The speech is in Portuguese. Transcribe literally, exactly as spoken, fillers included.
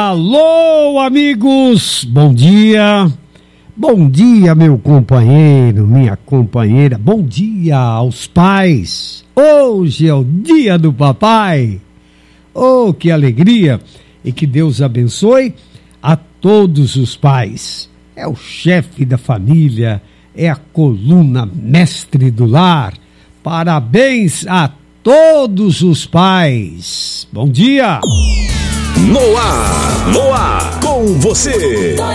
Alô, amigos, bom dia. Bom dia, meu companheiro, minha companheira. Bom dia aos pais. Hoje é o dia do papai. Oh, que alegria! E que Deus abençoe a todos os pais. É o chefe da família, é a coluna mestre do lar. Parabéns a todos os pais. Bom dia! No ar, no ar, com você.